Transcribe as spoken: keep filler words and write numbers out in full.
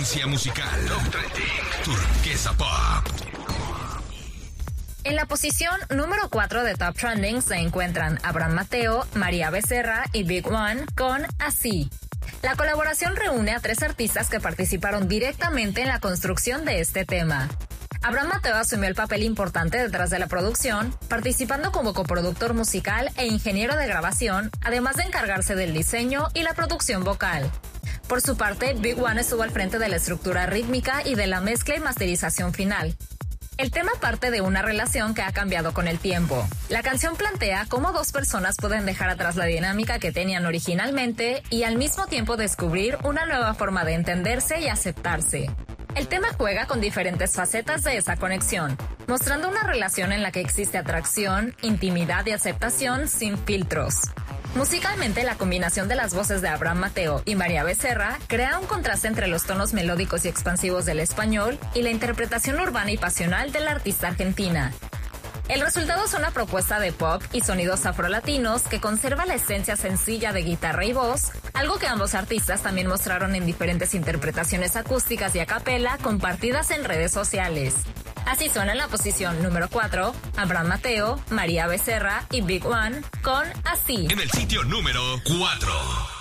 Tendencia musical. Top Trending. Turquesa Pop. En la posición número cuatro de Top Trending se encuentran Abraham Mateo, María Becerra y Big One con Así. La colaboración reúne a tres artistas que participaron directamente en la construcción de este tema. Abraham Mateo asumió el papel importante detrás de la producción, participando como coproductor musical e ingeniero de grabación, además de encargarse del diseño y la producción vocal. Por su parte, Big One estuvo al frente de la estructura rítmica y de la mezcla y masterización final. El tema parte de una relación que ha cambiado con el tiempo. La canción plantea cómo dos personas pueden dejar atrás la dinámica que tenían originalmente y al mismo tiempo descubrir una nueva forma de entenderse y aceptarse. El tema juega con diferentes facetas de esa conexión, mostrando una relación en la que existe atracción, intimidad y aceptación sin filtros. Musicalmente, la combinación de las voces de Abraham Mateo y María Becerra crea un contraste entre los tonos melódicos y expansivos del español y la interpretación urbana y pasional de la artista argentina. El resultado es una propuesta de pop y sonidos afrolatinos que conserva la esencia sencilla de guitarra y voz, algo que ambos artistas también mostraron en diferentes interpretaciones acústicas y a capela compartidas en redes sociales. Así suena en la posición número cuatro, Abraham Mateo, María Becerra y Big One con Así. En el sitio número cuatro.